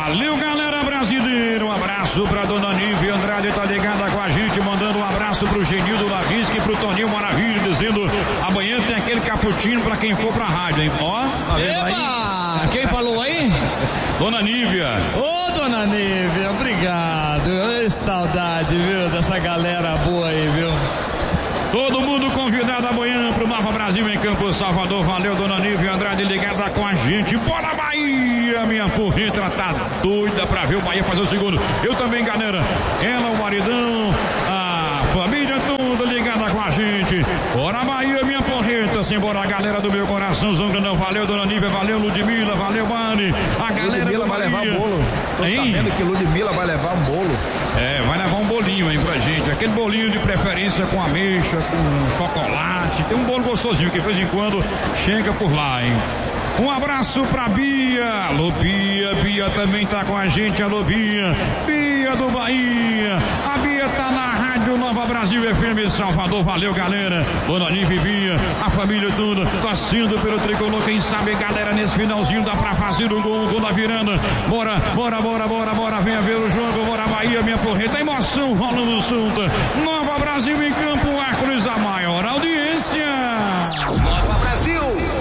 Valeu, galera brasileira. Um abraço pra dona Nívia Andrade, tá ligada com a gente, mandando um abraço pro Genildo Lavisque e pro Toninho Maravilha, dizendo amanhã tem aquele cappuccino pra quem for pra rádio, hein? Ó, tá vendo aí? Quem falou aí? Dona Nívia. Ô, dona Nívia, obrigado. Ei, saudade, viu, dessa galera boa aí, viu? Todo mundo convidado amanhã pro Nova Brasil em Campo Salvador. Valeu, dona Nívia Andrade, ligada com a gente. Bora, Bahia! Minha porreta tá doida pra ver o Bahia fazer o segundo. Eu também, galera. Ela, o maridão, a família toda ligada com a gente. Bora, Bahia, minha porreta. Simbora, a galera do meu coração. Zongrandão, valeu, dona Nívia, valeu, Ludmila, valeu, Mari. A galera Ludmila vai levar um bolo. Tô sabendo que Ludmila vai levar um bolo. É, vai levar um bolinho aí pra gente. Aquele bolinho de preferência com ameixa, com chocolate. Tem um bolo gostosinho que de vez em quando chega por lá, hein? Um abraço pra Bia. Alô, Bia. Bia também tá com a gente. Alô, Bia. Bia do Bahia. A Bia tá na Rádio Nova Brasil FM Salvador. Valeu, galera. Dona Nívia e Bia, a família toda torcendo pelo tricolor. Quem sabe, galera, nesse finalzinho dá pra fazer o gol da virada. Bora, bora, bora, bora, bora. Venha ver o jogo. Bora, Bahia, minha porreta. Emoção rolando solta. Nova Brasil em Campo Hércules, a maior audiência. Nova Brasil.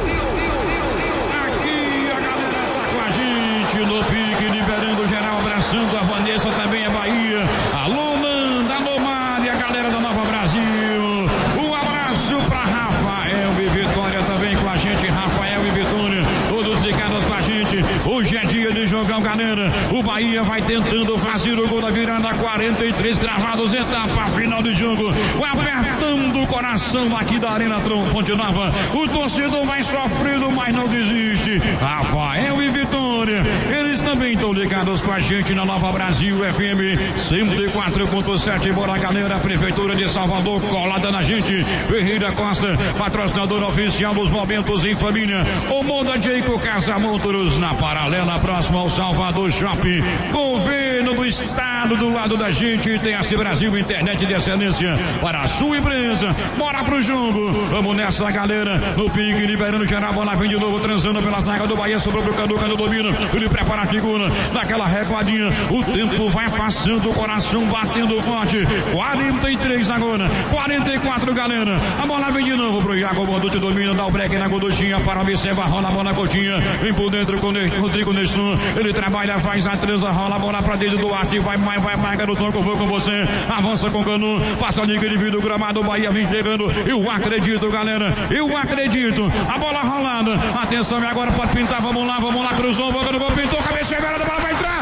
No pique, liberando geral, abraçando a Vanessa, também a Bahia. Alô, Nanda, alô, Mari, a galera da Nova Brasil. Um abraço pra Rafael e Vitória também com a gente. Rafael e Vitória, todos ligados com a gente. Hoje é dia de jogão, galera. O Bahia vai tentando fazer o gol da virada. 43 gravados, etapa final de jogo. Apertando o coração aqui da Arena Fonte Nova. O torcedor vai sofrendo, mas não desiste. Rafael e Vitória, eles também estão ligados com a gente na Nova Brasil FM 104.7. Bora, galera. Prefeitura de Salvador colada na gente. Ferreira Costa, patrocinador oficial dos momentos em família. O Moda Jeico Casa Motors, na paralela próxima ao Salvador Shopping. Governo do estado do lado da gente. Tem a Brasil Internet de excelência para a sua empresa. Bora pro jogo. Vamos nessa, galera. No pique, liberando geral. Bola vem de novo, transando pela zaga do Bahia. Sobrou pro Cadu, Cadu domina. Ele prepara a figura daquela recuadinha. O tempo vai passando, o coração batendo forte. 43 agora. 44, galera. A bola vem de novo pro Iago Bonducci, domina, dá o break na Goduchinha para observar, rola a bola Coutinho. Vem por dentro com o Rodrigo Nestor. Ele trabalha, faz a transa, rola a bola pra dentro do arte. Vai mais, garotão, que eu vou com você. Avança com o Canu, passa a liga de vidro, gramado, Bahia vem chegando. Eu acredito, galera. Eu acredito. A bola rolada. Atenção, e agora pode pintar. Vamos lá, cruzou, pintou, cabeça virada, a bola vai entrar.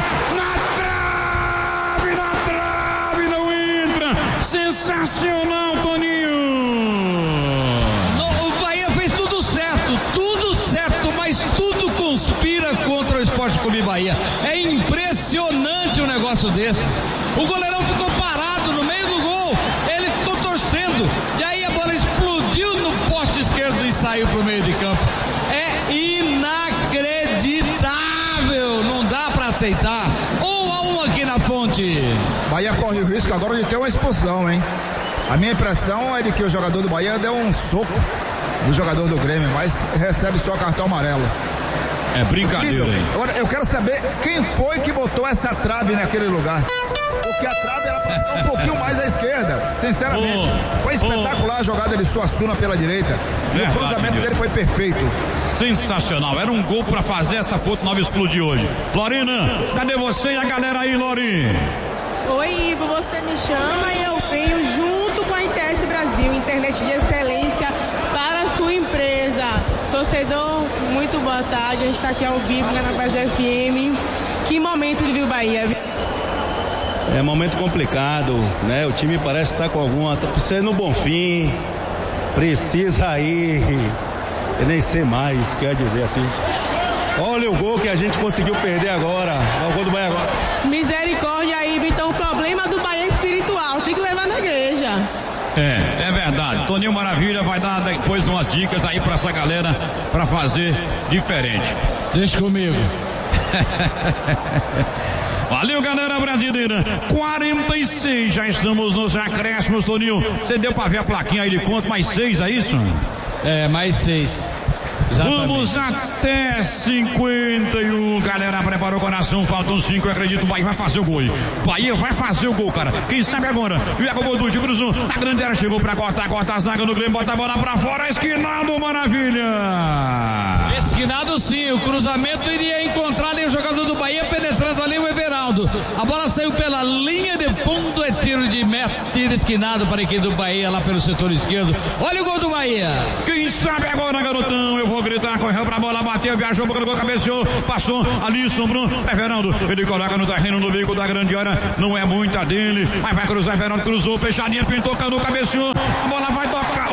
Na trave, não entra. Sensacional, Toninho. O Bahia fez tudo certo, mas tudo conspira contra o Esporte Clube Bahia. É impressionante um negócio desses. O goleirão ficou parado no meio do gol, ele ficou torcendo, e aí a bola explodiu no poste esquerdo e saiu pro meio de campo. É inacreditável, não dá pra aceitar. 1-1 aqui na Fonte. Bahia corre o risco agora de ter uma expulsão, hein? A minha impressão é de que o jogador do Bahia deu um soco no jogador do Grêmio, mas recebe só cartão amarelo. É brincadeira, hein? Agora eu quero saber quem foi que botou essa trave naquele lugar. Porque a trave era pra ficar um pouquinho mais à esquerda, sinceramente. Foi espetacular a jogada de Suassuna pela direita. E o cruzamento dele foi perfeito. Sensacional, era um gol pra fazer essa Fonte Nova explodir hoje. Lorena, cadê você e a galera aí, Lori? Oi, Ivo, você me chama e eu venho junto com a ITS Brasil, internet de excelência para a sua empresa. Torcedor, muito boa tarde, a gente está aqui ao vivo na Brasil FM. Que momento de Viu Bahia? É momento complicado, né? O time parece estar com alguma, tá precisando um Bonfim, precisa ir, eu nem sei mais, quer dizer assim. Olha o gol que a gente conseguiu perder agora, o gol do Bahia agora. Misericórdia aí, então o problema do Bahia é espiritual, tem que levar na igreja. É verdade. Toninho Maravilha vai dar depois umas dicas aí pra essa galera pra fazer diferente. Deixa comigo. Valeu, galera brasileira. 46, já estamos nos acréscimos, Toninho. Você deu pra ver a plaquinha aí de quanto? Mais 6, é isso? É, mais 6. Exatamente. Vamos até 51. Galera, preparou o coração. Faltam 5. Eu acredito. O Bahia vai fazer o gol. Bahia vai fazer o gol, cara. Quem sabe agora? O Iago Boducci cruzou. A grande área chegou pra cortar a zaga no Grêmio. Bota a bola pra fora. Esquinado, maravilha. Esquinado sim. O cruzamento iria encontrar ali o jogador do Bahia, penetrando ali o Everaldo. A bola saiu pela linha de fundo. É tiro de meta. Tiro esquinado para a equipe do Bahia lá pelo setor esquerdo. Olha o gol do Bahia. Quem sabe agora, garotão? Eu vou gritar. Correu pra bola, bateu, viajou, colocou, cabeceou, passou ali, sobrou. É Veraldo. Ele coloca no terreno, no bico da grande área. Não é muita dele. Aí vai cruzar. Veraldo cruzou, fechadinha, pintou, cano, cabeceou. A bola vai tocar.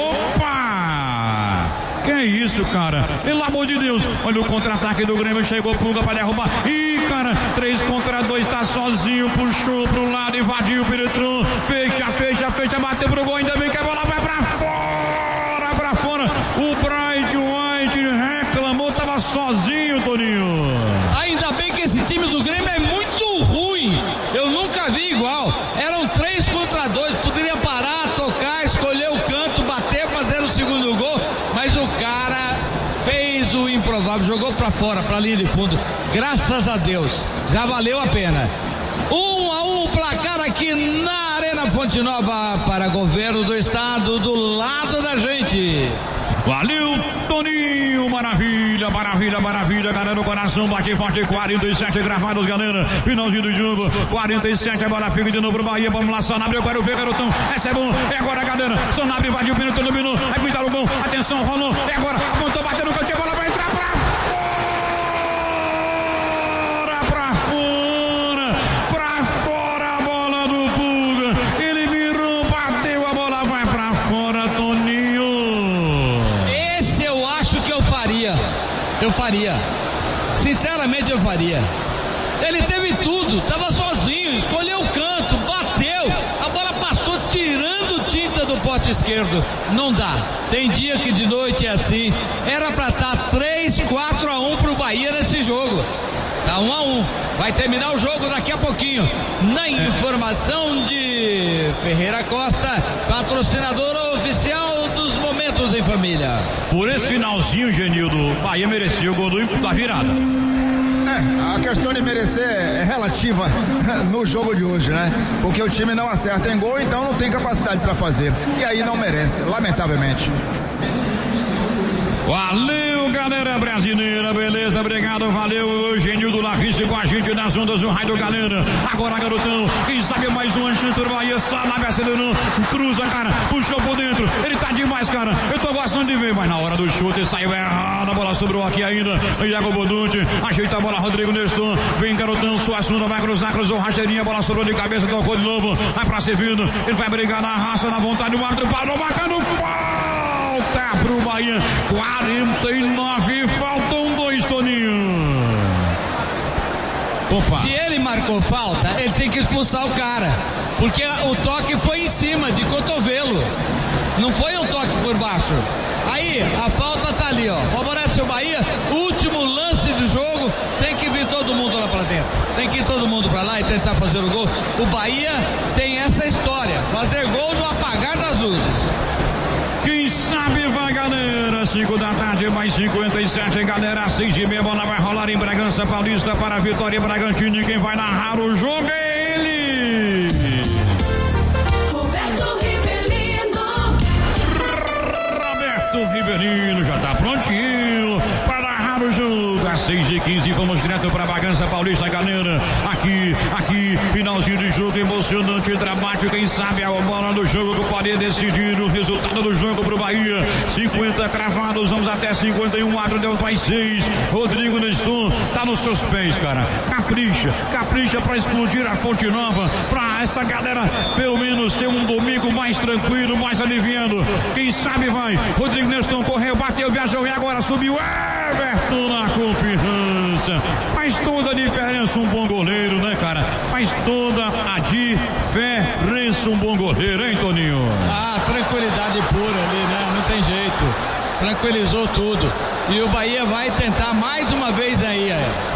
Opa! Que é isso, cara? Pelo amor de Deus. Olha o contra-ataque do Grêmio. Chegou Pulga pra derrubar. Ih, cara, 3 contra 2. Tá sozinho. Puxou pro lado, invadiu, penetrou. Fecha. Bateu pro gol. Ainda bem que a bola vai pra fora. O Bright White reclamou. Tava sozinho, Toninho. Ainda bem que esse time do Grêmio é muito ruim. Eu nunca vi igual. Eram 3 contra 2. Poderia parar, tocar, escolher o canto, bater, fazer o segundo gol. Mas o cara fez o improvável, jogou pra fora, pra linha de fundo. Graças a Deus, já valeu a pena. 1-1 placar aqui na Arena Fonte Nova para governo do estado, do lado da gente. Valeu, Toninho, maravilha, galera, o coração bate forte, 47 gravados, galera, finalzinho do jogo, 47, a bola fica de novo pro Bahia, vamos lá, Sanabria, eu quero ver, garotão, essa é bom, é agora, galera, Sanabria invadiu o minuto, dominou, vai pintar o gol, atenção, rolou, é agora, apontou, bateu no cantinho, a bola vai entrar pra fora, a bola do Pulga, ele virou, bateu, a bola vai pra fora, Toninho. Eu faria. Sinceramente eu faria. Ele teve tudo, tava sozinho, escolheu o canto, bateu, a bola passou tirando tinta do poste esquerdo. Não dá. Tem dia que de noite é assim. Era pra estar 3-4-1 pro Bahia nesse jogo. Tá 1-1. Vai terminar o jogo daqui a pouquinho. Na informação de Ferreira Costa, patrocinador oficial dos Momentos em Família. Por esse finalzinho, Genildo, Bahia merecia o gol da virada. A questão de merecer é relativa no jogo de hoje, né? Porque o time não acerta em gol, então não tem capacidade para fazer. E aí não merece, lamentavelmente. Valeu, galera brasileira, beleza, obrigado, valeu, Genildo Lavice com a gente nas ondas do rádio, galera. Agora, garotão, quem sabe mais uma chance do Bahia, Sanabria acelerou, cruza, cara, puxou por dentro, ele tá demais, cara, eu tô gostando de ver, mas na hora do chute saiu errado, a bola sobrou aqui ainda, Iago Boducci, ajeita a bola, Rodrigo Nestor, vem, garotão, Suassuna vai cruzou racheirinha, a bola sobrou de cabeça, tocou de novo, vai pra Sevildo, ele vai brigar na raça, na vontade, o árbitro parou, marcando falta pro Bahia, 49, faltam 2, Toninho. Opa. Se ele marcou falta, ele tem que expulsar o cara, porque o toque foi em cima, de cotovelo, não foi um toque por baixo. Aí, a falta tá ali, ó, favorece o Bahia, último lance do jogo, tem que vir todo mundo lá pra dentro, tem que ir todo mundo pra lá e tentar fazer o gol. O Bahia tem essa história, fazer gol no apagar das luzes. Quem sabe vai, galera, 5 da tarde, mais 57, galera, 6h30, bola vai rolar em Bragança Paulista para a Vitória Bragantino, e quem vai narrar o jogo é ele, Roberto Rivelino, já tá prontinho para narrar o jogo, às 6h15, vamos direto para Bragança Paulista, galera, aqui, finalzinho de jogo, emocionante, dramático, quem sabe a bola do jogo que pode decidir o resultado do jogo pro Bahia, 50 cravados, vamos até 51, árbitro deu mais 6, Rodrigo Nestor, tá nos seus pés, cara, capricha pra explodir a Fonte Nova, pra essa galera pelo menos ter um domingo mais tranquilo, mais aliviando, quem sabe vai, Rodrigo Nestor correu, bateu, viajou e agora subiu, Everton na confiança, faz toda a diferença um bom goleiro, né, cara? Faz toda a diferença um bom goleiro, hein, Toninho? Tranquilidade pura ali, né? Não tem jeito. Tranquilizou tudo. E o Bahia vai tentar mais uma vez aí. Olha lá, vai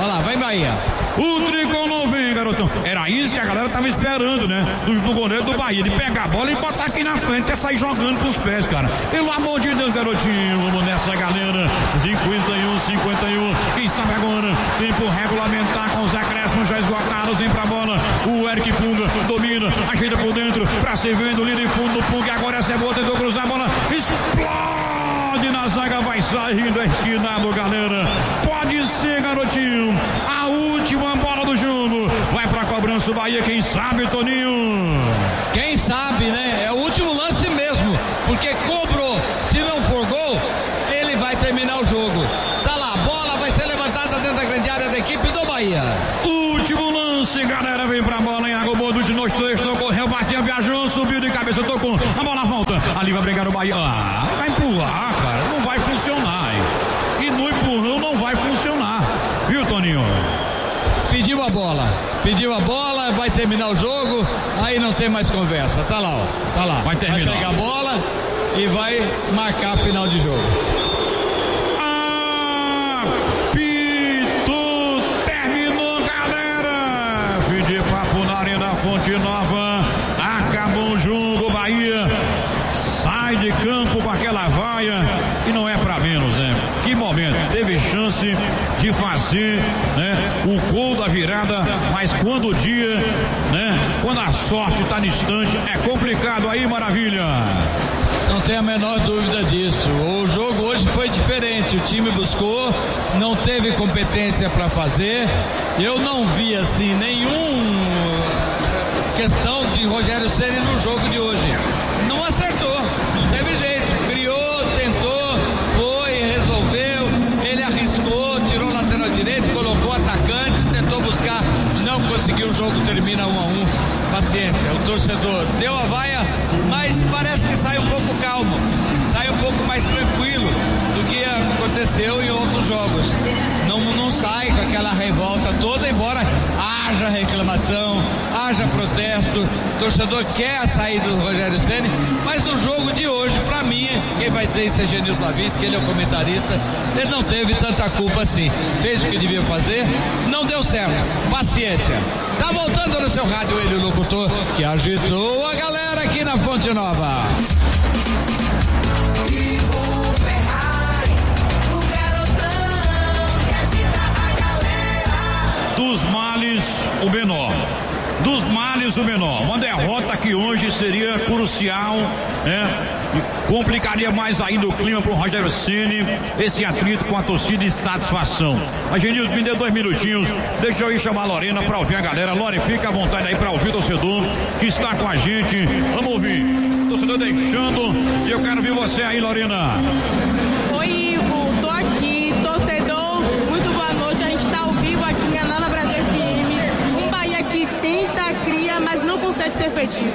Bahia. O tricolor vem, garotão. Era isso que a galera tava esperando, né? Do goleiro do Bahia. Ele pegar a bola e botar aqui na frente, até sair jogando com os pés, cara. Pelo amor de Deus, garotinho. Vamos nessa, galera. 51. Quem sabe agora? Tempo regulamentar com os acréscimos já esgotados. Vem pra bola. O Eric Punga domina. Ajeita por dentro. Pra servir do líder fundo do Punga. Agora essa é boa. Tentou cruzar a bola. Explode na zaga. Vai saindo. É esquinado, galera. Pode ser, garotinho. A última bola do jogo. Vai pra cobrança o Bahia. Quem sabe, Toninho? Quem sabe, né? É o último lance mesmo. Porque cobrou. Se não for gol, ele vai terminar o jogo. Tá lá, a bola vai ser levantada dentro da grande área da equipe do Bahia. Último lance, galera. Vem pra bola em água. Bodo de nós dois. Correu, bateu, viajou, subiu de cabeça, tocou. A bola volta. Ali vai brigar o Bahia. Vai empurrar, cara. Não vai funcionar, hein? E no empurrão não vai funcionar. Viu, Toninho? Pediu a bola, vai terminar o jogo, aí não tem mais conversa. Tá lá, ó. Tá lá. Vai terminar. Vai pegar a bola e vai marcar a final de jogo. Apito, terminou, galera. Fim de papo na Arena Fonte Nova. Acabou o jogo, Bahia sai de campo com aquela vaia e não é pra menos, né? Que momento, teve chance de fazer, né, o gol da virada, mas quando o dia, né, quando a sorte tá distante, é complicado aí, Maravilha. Não tem a menor dúvida disso. O jogo hoje foi diferente. O time buscou, não teve competência para fazer. Eu não vi assim questão de Rogério Ceni no jogo de hoje. Não acertou, não teve jeito. Criou, tentou, foi, resolveu. Ele arriscou, tirou o lateral direito, colocou atacantes, tentou buscar, não conseguiu. O jogo termina 1-1. Paciência, o torcedor deu a vaia, mas parece que sai um pouco calmo, sai um pouco mais tranquilo do que aconteceu em outros jogos. Não sai com aquela revolta toda, embora haja reclamação, haja protesto. O torcedor quer a saída do Rogério Ceni, mas no jogo de hoje, pra mim, quem vai dizer isso é Genildo Lavis, que ele é o comentarista, ele não teve tanta culpa assim. Fez o que devia fazer, não deu certo. Paciência. Tá voltando no seu rádio ele, o locutor, que agitou a galera aqui na Fonte Nova. Dos males, o menor. Dos males, o menor. Uma derrota que hoje seria crucial, né? Complicaria mais ainda o clima pro Rogério Ceni, esse atrito com a torcida e satisfação. A Genildo, me deu 2 minutinhos, deixa eu ir chamar a Lorena pra ouvir a galera. Lore, fica à vontade aí pra ouvir o torcedor que está com a gente. Vamos ouvir. Torcedor deixando, e eu quero ver você aí, Lorena. Oi, Ivo, tô aqui, torcedor, muito boa noite. A gente tá ao vivo aqui na Nova Brasil FM. Um Bahia que tenta, cria, mas não consegue ser efetivo.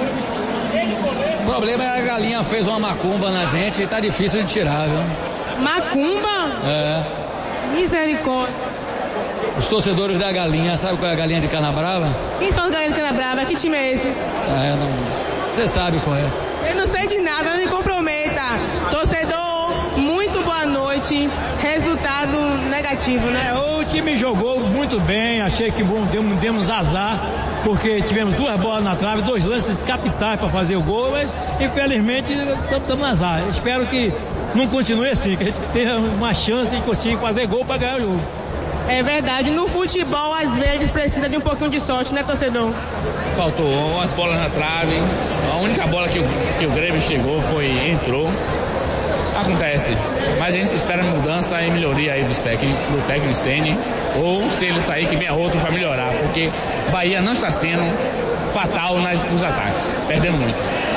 O problema é a galinha fez uma macumba na gente e tá difícil de tirar, viu? Macumba? É. Misericórdia. Os torcedores da galinha, sabe qual é a galinha de Canabrava? Quem são os galinhas de Canabrava? Que time é esse? Você sabe qual é. Eu não sei de nada, não me comprometa. Torcedor, muito boa noite. Resultado negativo, né? O time jogou muito bem, achei que demos azar, porque tivemos 2 bolas na trave, 2 lances capitais para fazer o gol, mas infelizmente estamos azar. Espero que não continue assim, que a gente tenha uma chance de conseguir fazer gol para ganhar o jogo. É verdade, no futebol às vezes precisa de um pouquinho de sorte, né, torcedor? Faltou umas bolas na trave, a única bola que o Grêmio chegou entrou. Acontece, mas a gente espera mudança e melhoria aí do técnico Ceni, ou se ele sair que venha outro para melhorar, porque Bahia não está sendo fatal nos ataques, perdendo muito.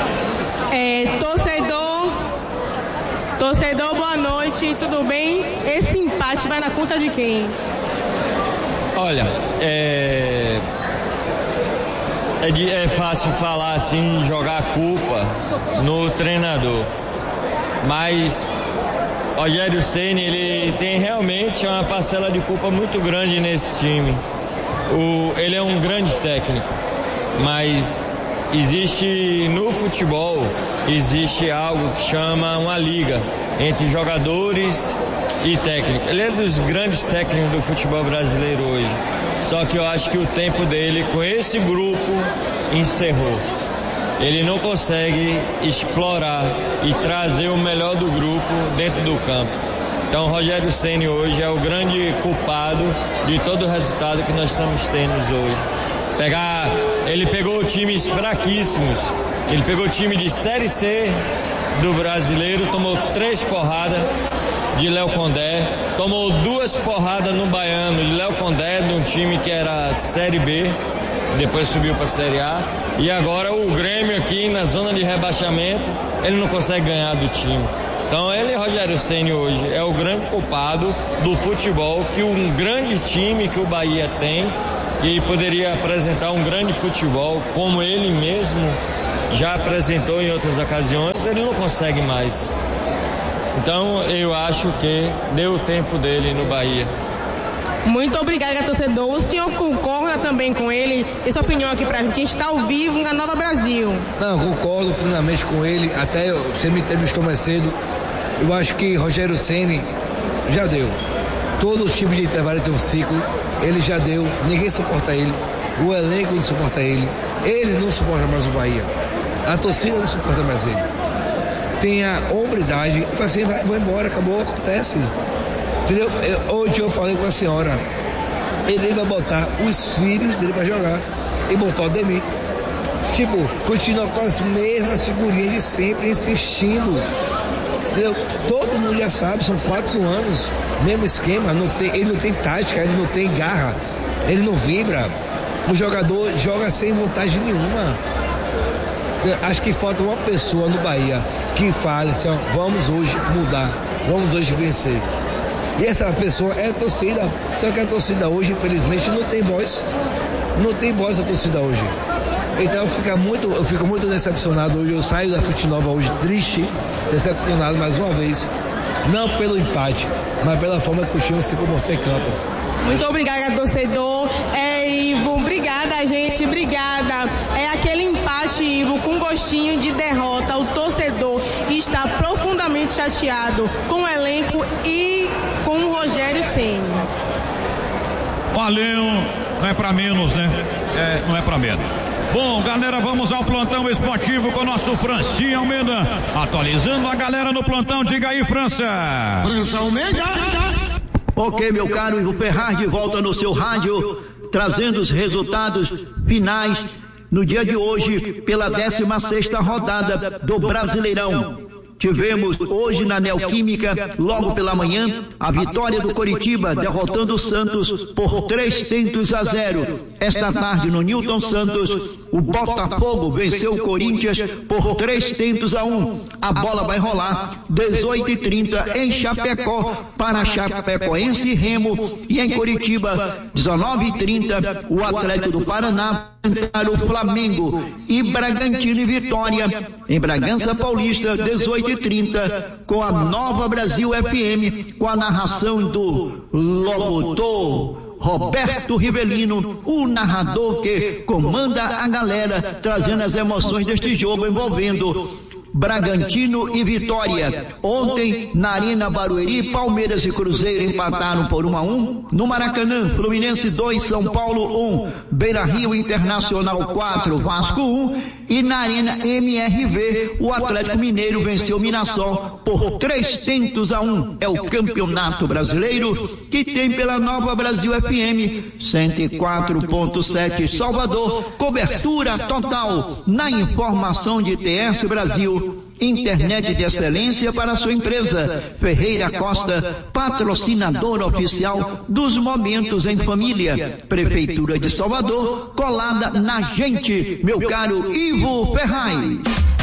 Torcedor, boa noite, tudo bem? Esse empate vai na conta de quem? Olha, é fácil falar assim, jogar a culpa no treinador, mas Rogério Ceni, ele tem realmente uma parcela de culpa muito grande nesse time. Ele é um grande técnico, mas existe no futebol, existe algo que chama uma liga entre jogadores e técnico. Ele é dos grandes técnicos do futebol brasileiro hoje. Só que eu acho que o tempo dele com esse grupo encerrou. Ele não consegue explorar e trazer o melhor do grupo dentro do campo. Então, o Rogério Ceni hoje é o grande culpado de todo o resultado que nós estamos tendo hoje. Ele pegou times fraquíssimos. Ele pegou o time de Série C do brasileiro, tomou 3 porradas de Léo Condé, tomou 2 porradas no Baiano de Léo Condé, de um time que era Série B, depois subiu para a Série A. E agora o Grêmio aqui na zona de rebaixamento, ele não consegue ganhar do time. Então ele, Rogério Ceni, hoje é o grande culpado do futebol, que um grande time que o Bahia tem e poderia apresentar um grande futebol, como ele mesmo já apresentou em outras ocasiões, ele não consegue mais. Então eu acho que deu o tempo dele no Bahia. Muito obrigada, torcedor. O senhor concorda também com ele? Essa opinião aqui pra gente está ao vivo na Nova Brasil. Não, concordo plenamente com ele. Até você me entrevistou mais cedo. Eu acho que Rogério Ceni já deu. Todos os times de trabalho têm um ciclo. Ele já deu. Ninguém suporta ele. O elenco não suporta ele. Ele não suporta mais o Bahia. A torcida não suporta mais ele. Tem a hombridade. Assim, vai embora, acabou, acontece. Entendeu? Hoje eu falei com a senhora. Ele vai botar os filhos dele pra jogar. E botar o Ademir. Tipo, continua com as mesmas figurinhas de sempre, insistindo. Entendeu? Todo mundo já sabe, são 4 anos, mesmo esquema, ele não tem tática, ele não tem garra, ele não vibra. O jogador joga sem vontade nenhuma. Acho que falta uma pessoa no Bahia que fale assim, ó, vamos hoje mudar, vamos hoje vencer. E essa pessoa é a torcida, só que a torcida hoje, infelizmente, não tem voz. Não tem voz a torcida hoje. Então eu fico muito decepcionado hoje. Eu saio da Fonte Nova hoje triste, decepcionado mais uma vez. Não pelo empate, mas pela forma que o time se comportou em campo. Muito obrigada, torcedor. Ivo, obrigada, gente, obrigada. É aquele empate, Ivo, com gostinho de derrota. O torcedor está profundamente chateado com o elenco e com o Rogério Ceni. Valeu, não é pra menos, né? Não é pra menos. Bom, galera, vamos ao plantão esportivo com o nosso Francinha Almeida, atualizando a galera no plantão. Diga aí, França. França Almeida. Ok, meu caro Ivo Ferraz, de volta no seu rádio, trazendo os resultados finais no dia de hoje, pela 16ª rodada do Brasileirão. Tivemos hoje na Neoquímica, logo pela manhã, a vitória do Coritiba, derrotando o Santos por 3-0. Esta tarde, no Newton Santos, o Botafogo venceu o Corinthians por 3-1. A bola vai rolar 18h30 em Chapecó para Chapecoense e Remo, e em Coritiba 19h30 o Atlético do Paraná para o Flamengo, e Bragantino e Vitória em Bragança Paulista 18h30 com a Nova Brasil FM, com a narração do locutor Roberto Rivelino, o narrador que comanda a galera, trazendo as emoções deste jogo envolvendo Bragantino e Vitória. Ontem, na Arena Barueri, Palmeiras e Cruzeiro empataram por 1-1. No Maracanã, Fluminense 2, São Paulo 1, Beira-Rio Internacional 4, Vasco 1. E na Arena MRV, o Atlético Mineiro venceu o Mirassol por 3-1. É o Campeonato Brasileiro que tem pela Nova Brasil FM 104.7 Salvador. Cobertura total na informação de TS Brasil. Internet de excelência para sua empresa. Ferreira Costa, patrocinador oficial dos Momentos em Família. Prefeitura de Salvador, colada na gente, meu caro Ivo Ferraz.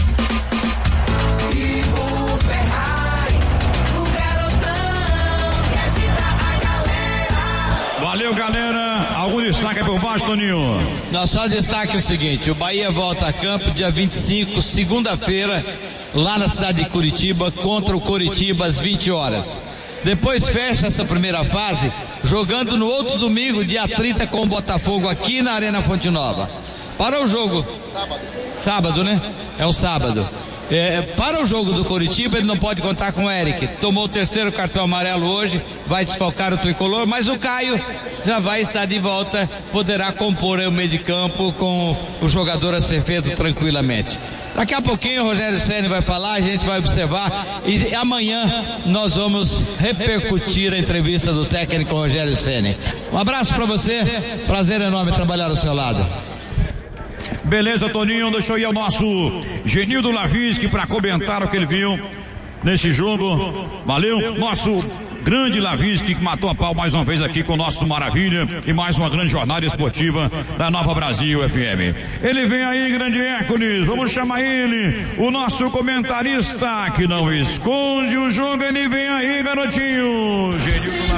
Valeu, galera. Algum destaque por baixo, Toninho? Não, só destaque o seguinte: o Bahia volta a campo dia 25, segunda-feira, lá na cidade de Curitiba, contra o Coritiba às 20 horas. Depois fecha essa primeira fase, jogando no outro domingo, dia 30, com o Botafogo aqui na Arena Fonte Nova. Para o jogo. Sábado, né? É um sábado. para o jogo do Coritiba ele não pode contar com o Eric, tomou o terceiro cartão amarelo hoje, vai desfalcar o tricolor, mas o Caio já vai estar de volta, poderá compor o meio de campo com o jogador Acevedo tranquilamente. Daqui a pouquinho o Rogério Ceni vai falar, a gente vai observar e amanhã nós vamos repercutir a entrevista do técnico Rogério Ceni. Um abraço para você, prazer enorme trabalhar ao seu lado. Beleza, Toninho, deixa eu ir ao nosso Genildo Lavinsky para comentar o que ele viu nesse jogo. Valeu, nosso grande Lavinsky que matou a pau mais uma vez aqui com o nosso Maravilha e mais uma grande jornada esportiva da Nova Brasil FM. Ele vem aí, grande Hércules, vamos chamar ele, o nosso comentarista que não esconde o jogo, ele vem aí, garotinho. Genildo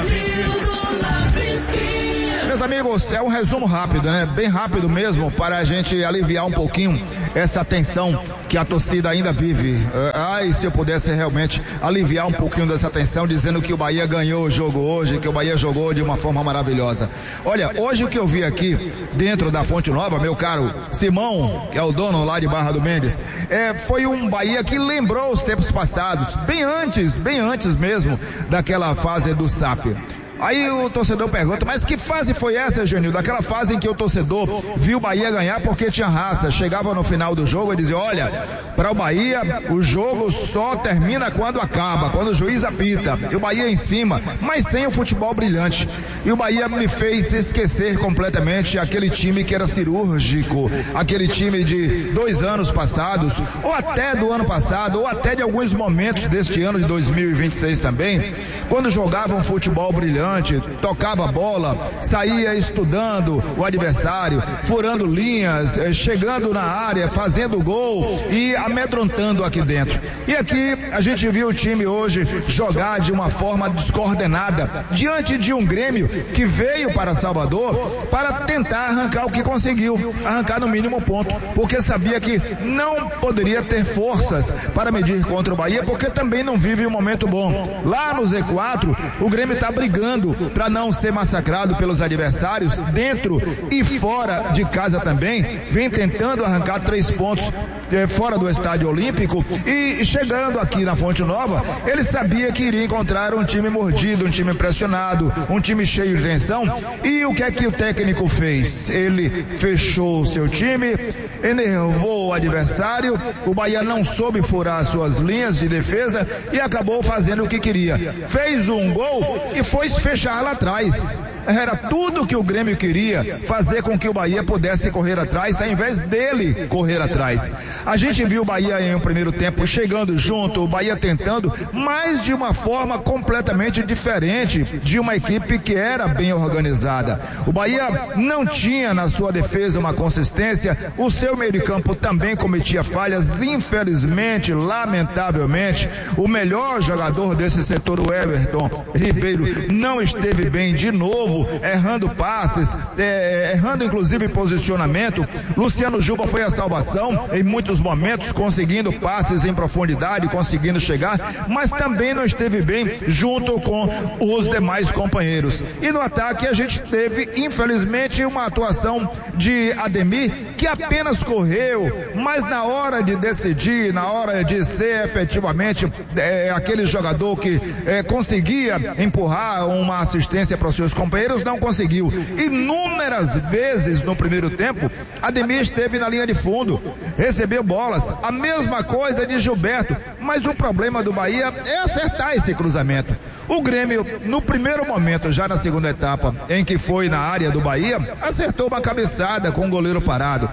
Lavinsky. Meus amigos, é um resumo rápido, né? Bem rápido mesmo, para a gente aliviar um pouquinho essa tensão que a torcida ainda vive. Ai, se eu pudesse realmente aliviar um pouquinho dessa tensão, dizendo que o Bahia ganhou o jogo hoje, que o Bahia jogou de uma forma maravilhosa. Olha, hoje o que eu vi aqui dentro da Fonte Nova, meu caro Simão, que é o dono lá de Barra do Mendes, foi um Bahia que lembrou os tempos passados, bem antes mesmo daquela fase do SAF. Aí o torcedor pergunta, mas que fase foi essa, Genildo? Daquela fase em que o torcedor viu o Bahia ganhar porque tinha raça, chegava no final do jogo e dizia, olha, para o Bahia o jogo só termina quando acaba, quando o juiz apita, e o Bahia em cima, mas sem o futebol brilhante. E o Bahia me fez esquecer completamente aquele time que era cirúrgico, aquele time de 2 anos passados, ou até do ano passado, ou até de alguns momentos deste ano de 2026 também, quando jogava um futebol brilhante, tocava a bola, saía estudando o adversário, furando linhas, chegando na área, fazendo gol e amedrontando aqui dentro. E aqui a gente viu o time hoje jogar de uma forma descoordenada, diante de um Grêmio que veio para Salvador para tentar arrancar o que conseguiu, arrancar no mínimo ponto, porque sabia que não poderia ter forças para medir contra o Bahia, porque também não vive um momento bom. Lá no Z4, o Grêmio está brigando para não ser massacrado pelos adversários, dentro e fora de casa também, vem tentando arrancar 3 pontos fora do Estádio Olímpico, e chegando aqui na Fonte Nova, ele sabia que iria encontrar um time mordido, um time pressionado, um time cheio de tensão. E o que é que o técnico fez? Ele fechou o seu time, enervou o adversário, o Bahia não soube furar suas linhas de defesa e acabou fazendo o que queria. Fez um gol e foi se fechar lá atrás. Era tudo que o Grêmio queria, fazer com que o Bahia pudesse correr atrás, ao invés dele correr atrás. A gente viu o Bahia em um primeiro tempo chegando junto, o Bahia tentando, mas de uma forma completamente diferente de uma equipe que era bem organizada. O Bahia não tinha na sua defesa uma consistência, o seu meio de campo também cometia falhas, infelizmente, lamentavelmente, o melhor jogador desse setor, o Everton Ribeiro, não esteve bem de novo, errando passes, errando inclusive posicionamento. Luciano Juba foi a salvação em muitos momentos, conseguindo passes em profundidade, conseguindo chegar, mas também não esteve bem junto com os demais companheiros. E no ataque a gente teve, infelizmente, uma atuação de Ademir, que apenas correu, mas na hora de decidir, na hora de ser efetivamente aquele jogador que conseguia empurrar uma assistência para os seus companheiros, não conseguiu. Inúmeras vezes no primeiro tempo, Ademir esteve na linha de fundo, recebeu bolas, a mesma coisa de Gilberto, mas o problema do Bahia é acertar esse cruzamento. O Grêmio, no primeiro momento, já na segunda etapa, em que foi na área do Bahia, acertou uma cabeçada com o goleiro parado.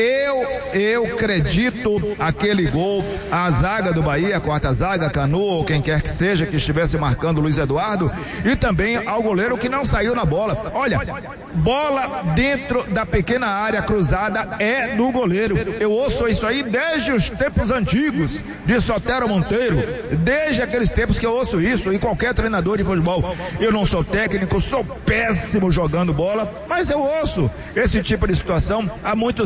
Eu acredito aquele gol, a zaga do Bahia, a quarta zaga, Canu ou quem quer que seja que estivesse marcando o Luiz Eduardo, e também ao goleiro que não saiu na bola. Olha, bola dentro da pequena área cruzada é do goleiro. Eu ouço isso aí desde os tempos antigos de Sotero Monteiro, desde aqueles tempos que eu ouço isso, e qualquer treinador de futebol. Eu não sou técnico, sou péssimo jogando bola, mas eu ouço esse tipo de situação há muitos anos.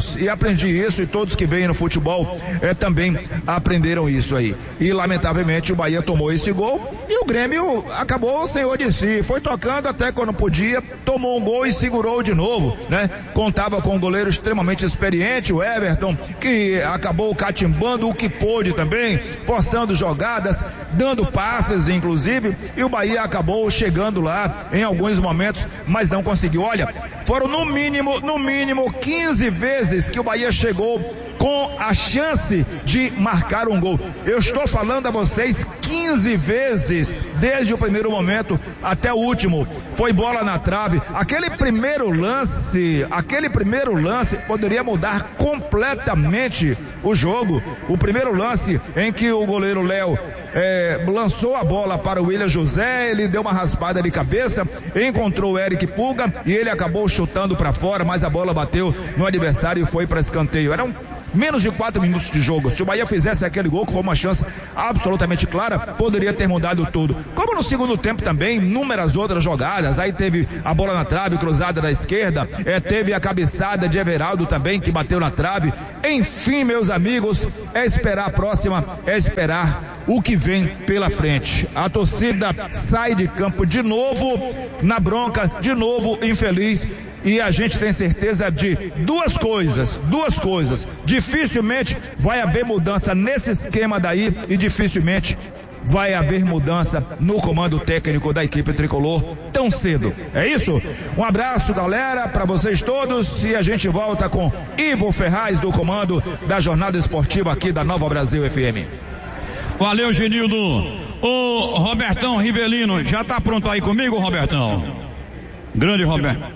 anos e aprendi isso, e todos que vêm no futebol também aprenderam isso aí. E lamentavelmente o Bahia tomou esse gol e o Grêmio acabou o senhor de si, foi tocando até quando podia, tomou um gol e segurou de novo, né? Contava com um goleiro extremamente experiente, o Everton, que acabou catimbando o que pôde também, forçando jogadas, dando passes inclusive, e o Bahia acabou chegando lá em alguns momentos, mas não conseguiu. Olha, foram no mínimo 15 vezes que o Bahia chegou com a chance de marcar um gol. Eu estou falando a vocês 15 vezes, desde o primeiro momento até o último. Foi bola na trave. Aquele primeiro lance poderia mudar completamente o jogo. O primeiro lance em que o goleiro Léo lançou a bola para o William José, ele deu uma raspada de cabeça, encontrou o Eric Pulga e ele acabou chutando para fora, mas a bola bateu no adversário e foi para escanteio. Eram menos de 4 minutos de jogo. Se o Bahia fizesse aquele gol com uma chance absolutamente clara, poderia ter mudado tudo. Como no segundo tempo também, inúmeras outras jogadas. Aí teve a bola na trave, cruzada da esquerda, teve a cabeçada de Everaldo também, que bateu na trave. Enfim, meus amigos, é esperar a próxima, é esperar o que vem pela frente. A torcida sai de campo de novo na bronca, de novo infeliz. E a gente tem certeza de duas coisas, dificilmente vai haver mudança nesse esquema daí e dificilmente vai haver mudança no comando técnico da equipe tricolor tão cedo. É isso? Um abraço, galera, para vocês todos, e a gente volta com Ivo Ferraz do comando da jornada esportiva aqui da Nova Brasil FM. Valeu, Genildo. O Robertão Rivelino, já tá pronto aí comigo, Robertão? Grande Roberto.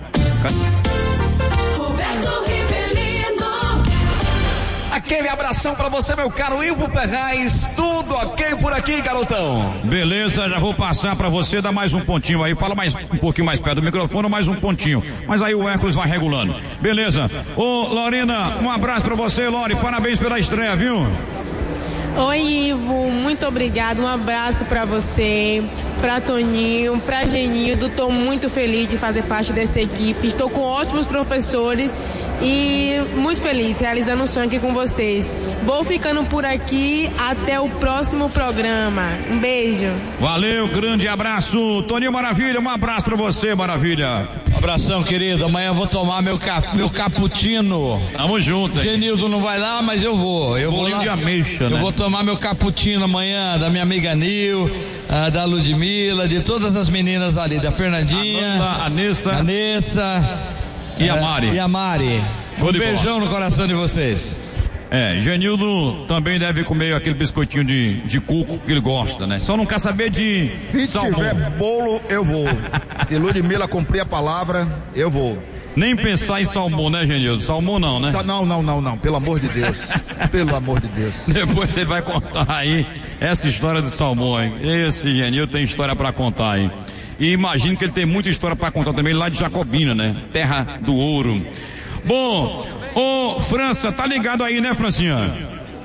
Roberto Rivelino. Aquele abração pra você, meu caro Ivo Ferraz. Tudo ok por aqui, garotão? Beleza, já vou passar pra você, dar mais um pontinho aí. Fala mais um pouquinho mais perto do microfone, mais um pontinho. Mas aí o Hércules vai regulando. Beleza. Ô, Lorena, um abraço pra você, Lore. Parabéns pela estreia, viu? Oi, Ivo, muito obrigado, um abraço para você, para Toninho, para Genildo. Estou muito feliz de fazer parte dessa equipe, estou com ótimos professores e muito feliz realizando um sonho aqui com vocês. Vou ficando por aqui, até o próximo programa. Um beijo. Valeu, grande abraço. Toninho Maravilha, um abraço para você, Maravilha. Abração, querido. Amanhã eu vou tomar meu cappuccino. Tamo junto, hein? Genildo não vai lá, mas eu vou. Eu vou lá. De ameixa, né? Eu vou tomar meu cappuccino amanhã, da minha amiga Nil, da Ludmila, de todas as meninas ali, da Fernandinha, a Anessa e a Mari. Um beijão no coração de vocês. Genildo também deve comer aquele biscoitinho de coco que ele gosta, né? Só não quer saber de salmão. Se tiver bolo, eu vou. Se Ludmila cumprir a palavra, eu vou. Nem pensar em salmão, né, Genildo? Salmão não, né? Não, pelo amor de Deus. Pelo amor de Deus. Depois ele vai contar aí essa história do salmão, hein? Esse Genildo tem história pra contar aí. E imagino que ele tem muita história pra contar também lá de Jacobina, né? Terra do ouro. Bom, ô França, tá ligado aí, né, Francinha?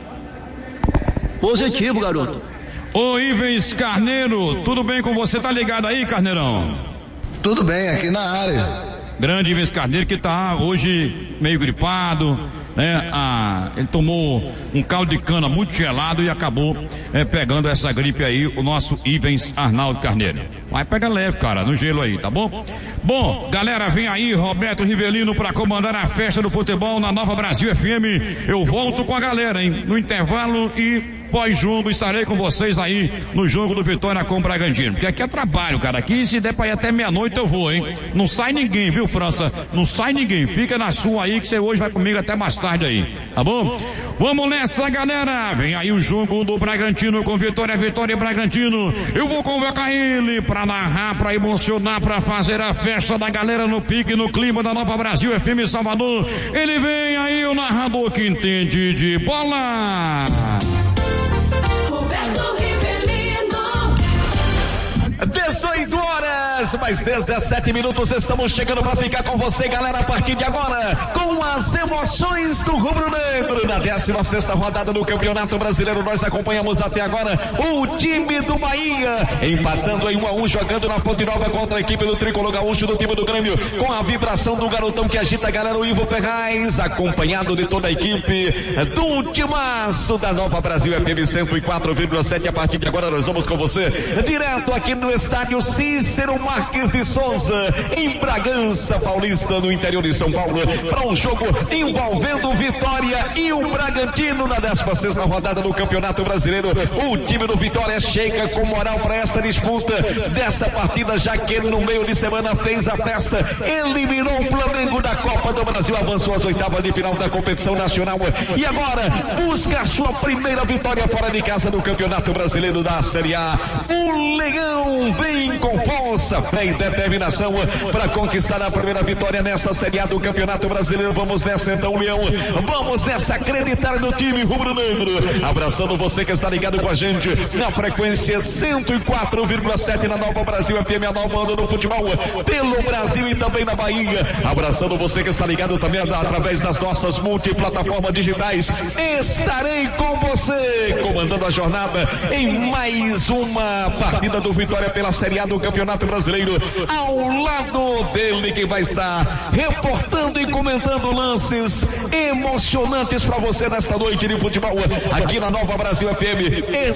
Positivo, garoto. Ô Ivens Carneiro, tudo bem com você? Tá ligado aí, Carneirão? Tudo bem, aqui na área. Grande Ivens Carneiro, que tá hoje meio gripado, né? Ele tomou um caldo de cana muito gelado e acabou pegando essa gripe aí, o nosso Ivens Arnaldo Carneiro. Vai pegar leve, cara, no gelo aí, tá bom? Bom, galera, vem aí Roberto Rivelino para comandar a festa do futebol na Nova Brasil FM. Eu volto com a galera, hein? No intervalo e pós-jogo estarei com vocês aí no jogo do Vitória com o Bragantino, porque aqui é trabalho, cara, aqui se der pra ir até meia-noite eu vou, hein? Não sai ninguém, viu, França? Não sai ninguém, fica na sua aí que você hoje vai comigo até mais tarde aí, tá bom? Vamos nessa, galera, vem aí o jogo do Bragantino com Vitória e Bragantino. Eu vou convocar ele pra narrar, pra emocionar, pra fazer a festa da galera no pique, no clima da Nova Brasil FM Salvador. Ele vem aí, o narrador que entende de bola. Roberto Rivelino. 18 horas. horas, mais 17 minutos, estamos chegando para ficar com você, galera, a partir de agora, com as emoções do rubro-negro. Na 16ª rodada do Campeonato Brasileiro, nós acompanhamos até agora o time do Bahia, empatando em 1-1, jogando na Fonte Nova contra a equipe do Tricolor Gaúcho, do time do Grêmio, com a vibração do garotão que agita a galera, o Ivo Ferraz, acompanhado de toda a equipe do timaço da Nova Brasil FM 104,7. A partir de agora nós vamos com você, direto aqui no estádio Cícero Marques de Souza, em Bragança Paulista, no interior de São Paulo, para um jogo envolvendo Vitória e o Bragantino na 16ª rodada do Campeonato Brasileiro. O time do Vitória chega com moral para esta disputa dessa partida, já que no meio de semana fez a festa, eliminou o Flamengo da Copa do Brasil, avançou às oitavas de final da competição nacional e agora busca a sua primeira vitória fora de casa no Campeonato Brasileiro da Série A. O Leão vem com força, fé e determinação para conquistar a primeira vitória nessa Série A do Campeonato Brasileiro. Vamos nessa então, Leão, vamos nessa, acreditar no time rubro-negro. Abraçando você que está ligado com a gente na frequência 104,7 na Nova Brasil FM, a nova onda do futebol pelo Brasil e também na Bahia. Abraçando você que está ligado também através das nossas multiplataformas digitais. Estarei com você, comandando a jornada em mais uma partida do Vitória pela Série A do Campeonato Brasileiro. Ao lado dele que vai estar reportando e comentando lances emocionantes para você nesta noite de futebol aqui na Nova Brasil FM.